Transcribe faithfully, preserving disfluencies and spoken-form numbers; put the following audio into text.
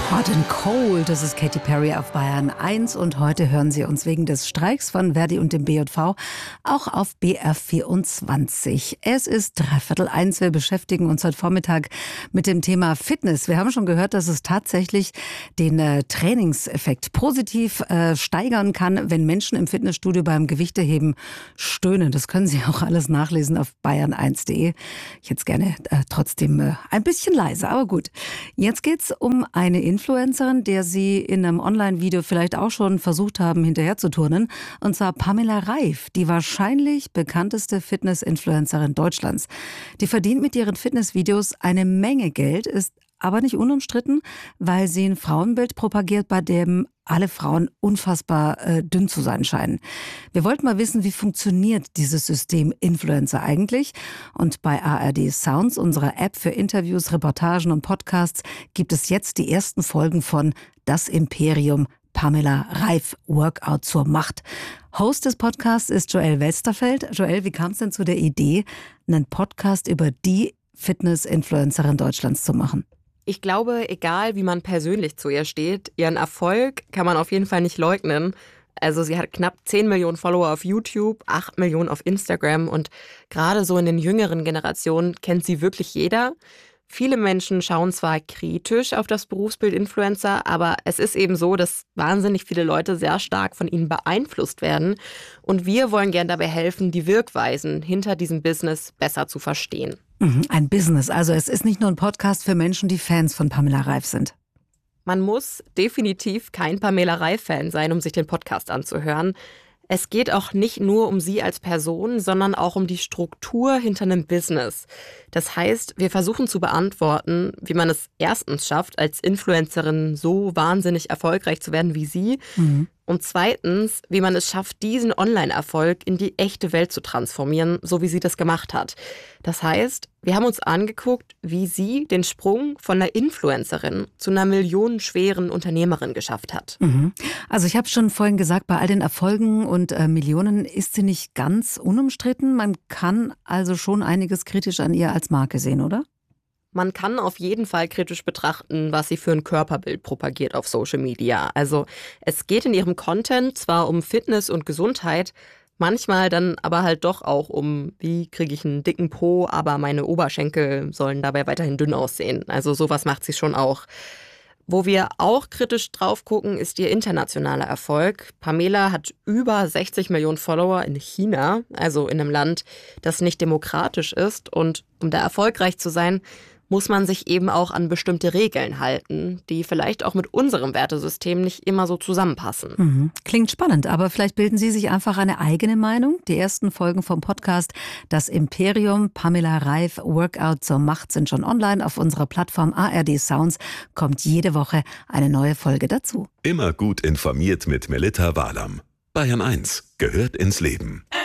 Hot and Cold, das ist Katy Perry auf Bayern eins und heute hören Sie uns wegen des Streiks von Verdi und dem B J V auch auf B R vierundzwanzig. Es ist dreiviertel eins, wir beschäftigen uns heute Vormittag mit dem Thema Fitness. Wir haben schon gehört, dass es tatsächlich den äh, Trainingseffekt positiv äh, steigern kann, wenn Menschen im Fitnessstudio beim Gewichteheben stöhnen. Das können Sie auch alles nachlesen auf bayern eins punkt de. Ich hätte es gerne äh, trotzdem äh, ein bisschen leise, aber gut. Jetzt geht's um eine Influencerin, der Sie in einem Online-Video vielleicht auch schon versucht haben, hinterher zu turnen. Und zwar Pamela Reif, die wahrscheinlich bekannteste Fitness-Influencerin Deutschlands. Die verdient mit ihren Fitnessvideos eine Menge Geld, ist aber nicht unumstritten, weil sie ein Frauenbild propagiert, bei dem alle Frauen unfassbar äh, dünn zu sein scheinen. Wir wollten mal wissen, wie funktioniert dieses System Influencer eigentlich? Und bei A R D Sounds, unserer App für Interviews, Reportagen und Podcasts, gibt es jetzt die ersten Folgen von Das Imperium Pamela Reif, Workout zur Macht. Host des Podcasts ist Joel Westerfeld. Joel, wie kam es denn zu der Idee, einen Podcast über die Fitness-Influencerin Deutschlands zu machen? Ich glaube, egal wie man persönlich zu ihr steht, ihren Erfolg kann man auf jeden Fall nicht leugnen. Also sie hat knapp zehn Millionen Follower auf YouTube, acht Millionen auf Instagram und gerade so in den jüngeren Generationen kennt sie wirklich jeder. Viele Menschen schauen zwar kritisch auf das Berufsbild Influencer, aber es ist eben so, dass wahnsinnig viele Leute sehr stark von ihnen beeinflusst werden. Und wir wollen gern dabei helfen, die Wirkweisen hinter diesem Business besser zu verstehen. Ein Business, also es ist nicht nur ein Podcast für Menschen, die Fans von Pamela Reif sind. Man muss definitiv kein Pamela Reif-Fan sein, um sich den Podcast anzuhören. Es geht auch nicht nur um sie als Person, sondern auch um die Struktur hinter einem Business. Das heißt, wir versuchen zu beantworten, wie man es erstens schafft, als Influencerin so wahnsinnig erfolgreich zu werden wie sie. Mhm. Und zweitens, wie man es schafft, diesen Online-Erfolg in die echte Welt zu transformieren, so wie sie das gemacht hat. Das heißt, wir haben uns angeguckt, wie sie den Sprung von einer Influencerin zu einer millionenschweren Unternehmerin geschafft hat. Mhm. Also ich habe schon vorhin gesagt, bei all den Erfolgen und äh, Millionen ist sie nicht ganz unumstritten. Man kann also schon einiges kritisch an ihr als Marke sehen, oder? Man kann auf jeden Fall kritisch betrachten, was sie für ein Körperbild propagiert auf Social Media. Also es geht in ihrem Content zwar um Fitness und Gesundheit, manchmal dann aber halt doch auch um, wie kriege ich einen dicken Po, aber meine Oberschenkel sollen dabei weiterhin dünn aussehen. Also sowas macht sie schon auch. Wo wir auch kritisch drauf gucken, ist ihr internationaler Erfolg. Pamela hat über sechzig Millionen Follower in China, also in einem Land, das nicht demokratisch ist. Und um da erfolgreich zu sein, muss man sich eben auch an bestimmte Regeln halten, die vielleicht auch mit unserem Wertesystem nicht immer so zusammenpassen. Mhm. Klingt spannend, aber vielleicht bilden Sie sich einfach eine eigene Meinung. Die ersten Folgen vom Podcast Das Imperium Pamela Reif, Workout zur Macht sind schon online. Auf unserer Plattform A R D Sounds kommt jede Woche eine neue Folge dazu. Immer gut informiert mit Melitta Walam. Bayern eins gehört ins Leben.